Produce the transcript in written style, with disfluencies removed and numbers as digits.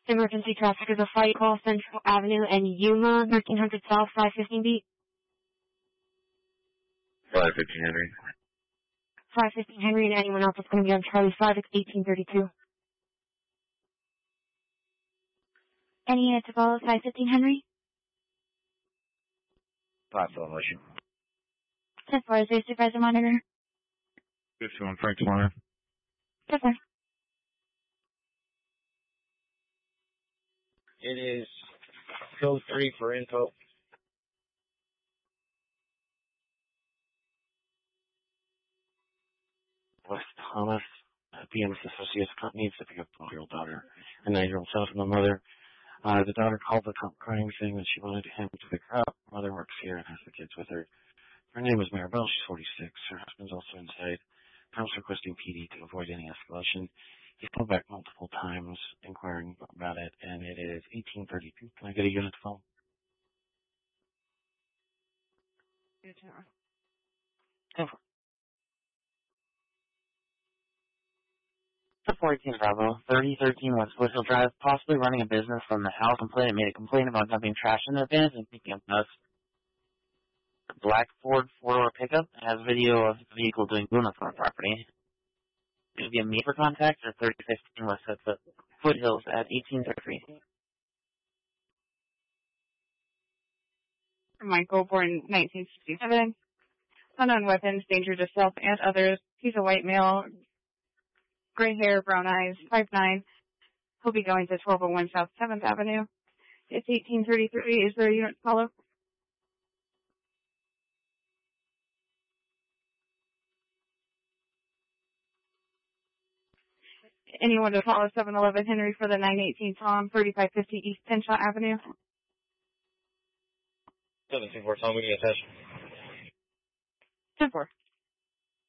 Emergency traffic is a flight call Central Avenue and Yuma, 1300 South, 515 beat. 515 Henry. 515 Henry, and anyone else that's going to be on Charlie 5, it's 1832. Any units to follow 515 Henry? 5 Celebration. 10-4, is there a supervisor monitor? 51 Frank Monitor. 10-4. It is code 3 for info. West Thomas, BMS Associates needs to pick up a 12-year-old daughter, a 9-year-old son and a mother. The daughter called the cop crying, saying that she wanted him to pick her up. Mother works here and has the kids with her. Her name is Maribel. She's 46. Her husband's also inside. Tom's requesting PD to avoid any escalation. He's called back multiple times inquiring about it, and it is 1832. Can I get a unit to phone? Good job. 10-4. 14 Bravo, 3013 West Foothill Drive, possibly running a business from the house. Complainant made a complaint about dumping trash in their bins and picking up nuts. Black Ford 4-door pickup has video of the vehicle doing cleanup on our property. It would be a me for contact or 3015 West Foothills at 1833. Michael, born 1967. Unknown weapons, danger to self and others. He's a white male, gray hair, brown eyes, 5'9". He'll be going to 1201 South 7th Avenue. It's 1833. Is there a unit to follow? Anyone to follow 711 Henry for the 918 Tom, 3550 East Henshaw Avenue? 724 Tom, we need attention. 10-4.